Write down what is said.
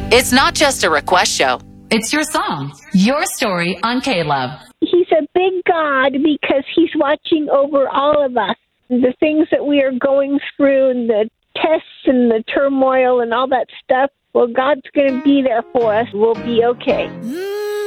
It's not just a request show. It's your song, your story on K-Love. He's a big God because he's watching over all of us. The things that we are going through and the tests and the turmoil and all that stuff, well, God's going to be there for us. We'll be okay.